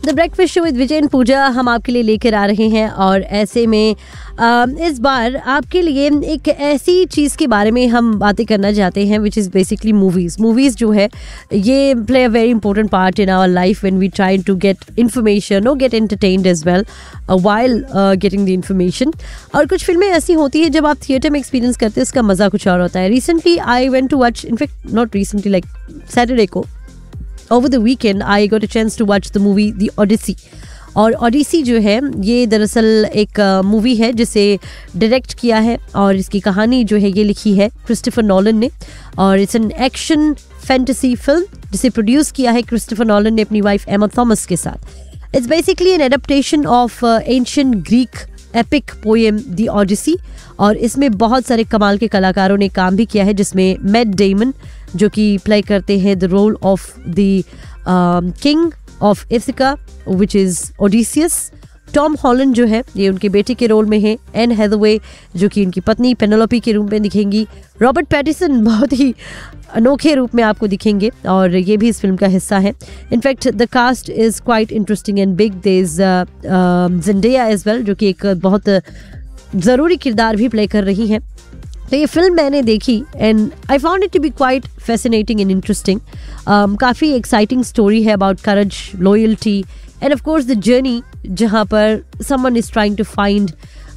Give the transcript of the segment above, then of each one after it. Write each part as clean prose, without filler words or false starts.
The breakfast show with Vijay and पूजा हम आपके लिए लेकर आ रहे हैं और ऐसे में इस बार आपके लिए एक ऐसी चीज़ के बारे में हम बातें करना चाहते हैं विच इज़ बेसिकली मूवीज़ जो है ये play a very important part in our life when we try to get information और gate entertained as well while getting the information. और कुछ फिल्में ऐसी होती है जब आप थिएटर में एक्सपीरियंस करते हैं उसका मज़ा कुछ और होता है। Recently I went to watch, in fact not recently, like Saturday को over the weekend I got a chance to watch the movie The Odyssey। और ओडिसी जो है ये दरअसल एक मूवी है जिसे डायरेक्ट किया है और इसकी कहानी जो है ये लिखी है क्रिस्टोफर नॉलन ने। और it's an action fantasy film जिसे प्रोड्यूस किया है क्रिस्टोफर नॉलन ने अपनी वाइफ एमा थॉमस के साथ। It's basically N adaptation of ancient Greek epic poem the Odissi और इसमें बहुत सारे कमाल के कलाकारों ने काम भी किया है, जिसमें मैट डेमन जो कि प्ले करते हैं the role of the king of Ithaca which is Odysseus. Tom Holland जो है ये उनके बेटे के रोल में है। एन हैथवे जो कि उनकी पत्नी पेनेलोपी के रूप में दिखेंगी। रॉबर्ट पैटिसन बहुत ही अनोखे रूप में आपको दिखेंगे और ये भी इस फिल्म का हिस्सा है। In fact the caste is quite interesting and big. There is ज़ेंडेया as well जो कि एक बहुत ज़रूरी किरदार भी प्ले कर रही हैं। तो ये फिल्म मैंने देखी and I found it to be quite fascinating and interesting. काफ़ी एक्साइटिंग स्टोरी है about courage, loyalty end of course the journey जहाँ पर someone is trying to find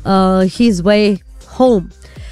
his way home.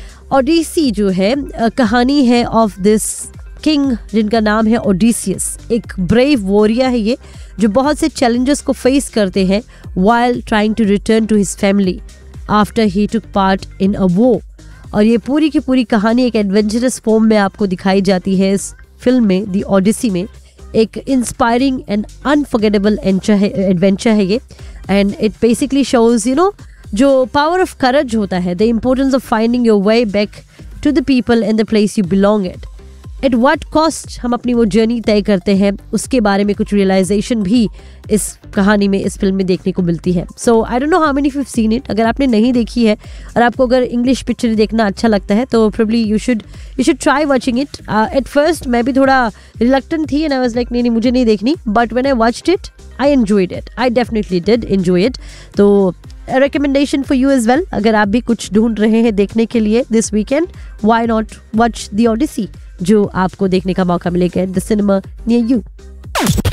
Odissi जो है कहानी है ऑफ दिस किंग जिनका नाम है ओडिसियस। एक ब्रेव वॉरियर है ये जो बहुत से चैलेंजेस को फेस करते हैं while trying to return to his family after he took part in a war. और ये पूरी की पूरी कहानी एक एडवेंचरस फॉर्म में आपको दिखाई जाती है इस फिल्म में द ओडिसी में। एक इंस्पायरिंग एंड अनफॉरगेटेबल एडवेंचर है ये एंड इट बेसिकली शोज जो पावर ऑफ करेज होता है, the importance of finding your way back to the people and the place you belong at what cost हम अपनी वो जर्नी तय करते हैं, उसके बारे में कुछ रियलाइजेशन भी इस कहानी में, इस फिल्म में देखने को मिलती है। सो I don't know how many you have seen it. अगर आपने नहीं देखी है और आपको अगर इंग्लिश पिक्चर देखना अच्छा लगता है तो probably you should try watching it. At first मैं भी थोड़ा रिलक्टेंट थी एंड आई वाज लाइक नहीं मुझे नहीं देखनी, but when I watched it I enjoyed it. I definitely did enjoy it. तो recommendation for you as well, अगर आप भी कुछ ढूंढ रहे हैं देखने के लिए this weekend, why not watch The Odyssey जो आपको देखने का मौका मिलेगा at the cinema near you।